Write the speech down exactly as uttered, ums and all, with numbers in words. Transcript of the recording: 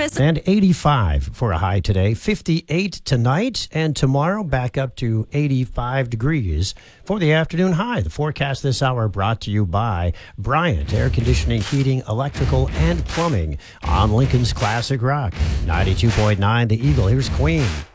purpose. And eighty-five for a high today, fifty-eight tonight, and tomorrow back up to eighty-five degrees for the afternoon high. The forecast this hour brought to you by Bryant Air Conditioning, Heating, Electrical, and Plumbing on Lincoln's Classic Rock. ninety-two point nine The Eagle. Here's Queen.